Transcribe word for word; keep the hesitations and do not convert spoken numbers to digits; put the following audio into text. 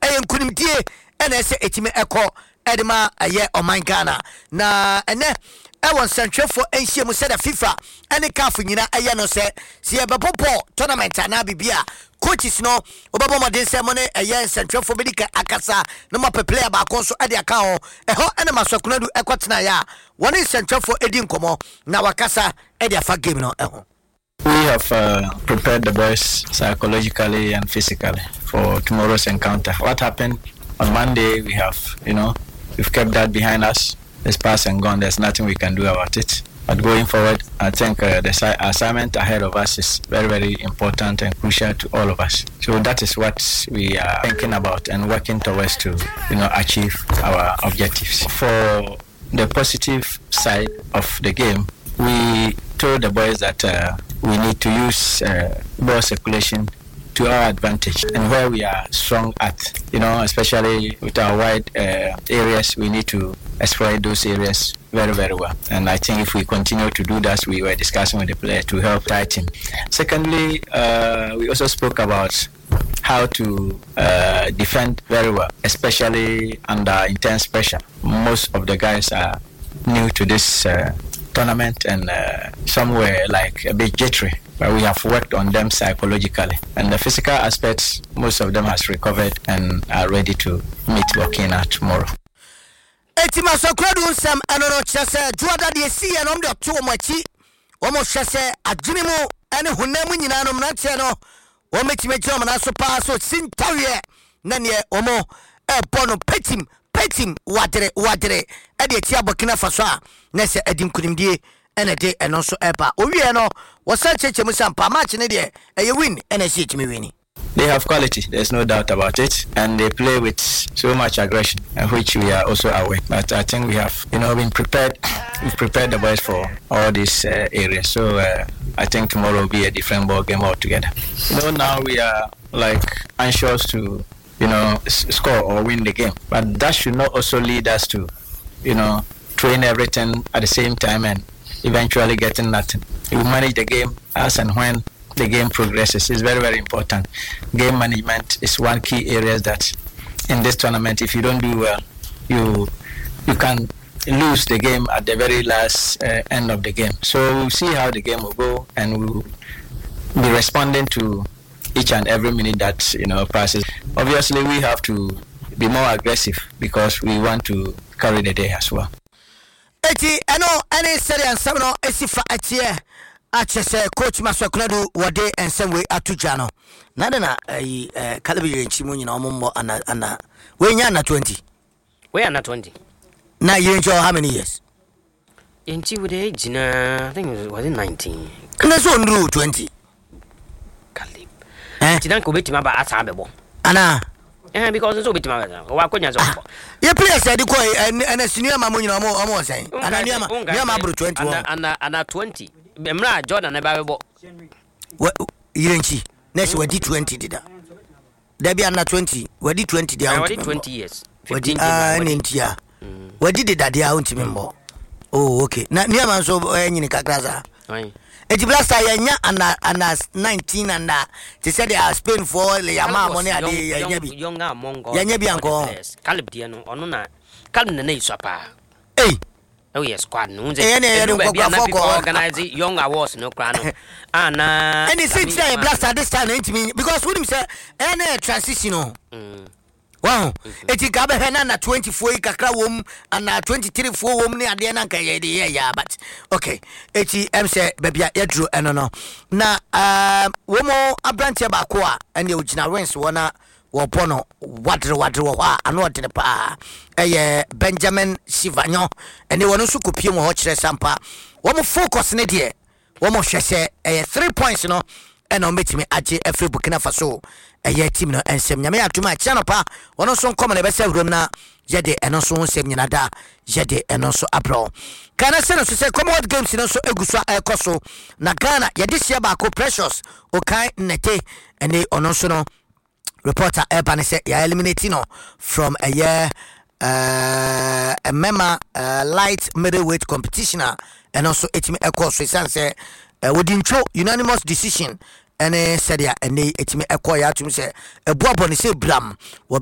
ɛyɛ nkunimdie ɛna ɛsɛ etimi ɛkɔ ɛdema ɛyɛ ɔman Ghana na ɛnɛ ɛwɔ nsɛntwɛfo ɛnhyia mu sɛ da FIFA ɛne C A F nyina ɛyɛ no sɛ sɛ yɛbɛbɔbɔ tournament anaa bibia coaches no obɛbɔ mɔden sɛ mo ne ɛyɛ nsɛntwɛfo bɛdi ka akasa na mo apɛ player baako nso ɛde aka ho ɛhɔ ɛna masɔkonadu ɛkɔtena yɛ a wɔne nsɛntwɛfo ɛdi nkɔmmɔ na wakasa ɛde afa game no ɛho. We have uh, prepared the boys psychologically and physically for tomorrow's encounter. What happened on Monday, we have, you know, we've kept that behind us. It's past and gone. There's nothing we can do about it. But going forward, I think uh, the si- assignment ahead of us is very, very important and crucial to all of us. So that is what we are thinking about and working towards to, you know, achieve our objectives. For the positive side of the game, we told the boys that uh, we need to use uh, ball circulation to our advantage, and where we are strong at, you know, especially with our wide uh, areas, we need to exploit those areas very, very well. And I think if we continue to do that, we were discussing with the player to help tighten. Secondly, uh, we also spoke about how to uh, defend very well, especially under intense pressure. Most of the guys are new to this uh, tournament, and uh, some were like a bit jittery, but we have worked on them psychologically. And the physical aspects, most of them has recovered and are ready to meet Burkina tomorrow. Etima Sokradu nsam anono chese juada de si enom de to machi omo hwese adwene ene honam nyina no mnache no o metime jom na so pa so sintawe na ne omo e bono petim petim wadre wadre e de tia Burkina Faso a na se adim kunimdie ene de eno so eba owie no wo sa cheche musampa match ne de e win ene se chimi wini. They have quality, there's no doubt about it, and they play with so much aggression, which we are also aware. But I think we have, you know, been prepared. We've prepared the boys for all these uh, areas. So uh, I think tomorrow will be a different ball game altogether. You know, now we are like anxious to, you know, s- score or win the game. But that should not also lead us to, you know, train everything at the same time and eventually getting nothing. We manage the game as and when the game progresses. Is very, very important. Game management is one key area that in this tournament, if you don't do well, you you can lose the game at the very last uh, end of the game. So we'll see how the game will go, and we'll be responding to each and every minute that, you know, passes. Obviously, we have to be more aggressive because we want to carry the day as well. Eti eno ene seri ansam no esifa atie achese coach Maswakunadu wade ensemwe atujano nada na eh Calabi nchimu nyina omombo ana ana we nya na twenty we na twenty na you enjoy how many years enchi we dey jina I think it was nineteen na so ndru twenty Caleb eh jina ko betima ba asa abebo ana eh because so betima ba wa konya so ye players said ko ana senior ma mo nyina omo omo sen ana niama niama bro twenty ana ana ana twenty Emra Jordan eba bebo. Yirenchi. Next we did twenty dida. There be under twenty. We did twenty dia. We did twenty years. We did ah nintia. We did dida dia unti membo. Oh okay. Na niama so enyini kakraza. Aye. Eti blaster yanya ana ana nineteen and they said they are Spain for le yama money ade yanya bi. Younger mongo. Yanya bi anko. Caleb dia no ono na Caleb na na iswapa. Eh. Oh yes, squad no. Eh, eh, eh, organize young awards no crown. Ah na. And it's six day blaster this time me because when him say any transition. Mm. Wow. Eti ka be na na twenty-four kakra wom and na twenty-three four wom ne ade na nka ye de ya but okay. Eti em say bebia yedro eno no. Na um womo abranche ba ko a ene ogina wins wona wo pono wadre wadre wo ha ano de pa eye Benjamin Sivanyo ene wono so kopie mo ho kire sampa wo mo focus ne de wo mo hwese eye three points no ene o metimi age every Burkina Faso eye team no ensem nyame atuma chia no pa wono so nkom na be se wrom na yede eno so nsem nyina da yede eno so abro kana se no so se Commonwealth Games no so eguso ekoso na Ghana yede sia ba ko Precious okai nete ene ono so no reporter Urban said ya eliminating no from a year uh, a member uh, light middleweight competition and also it me echo so say uh, within unanimous decision and said ya and it me echo ya to say a boy say bram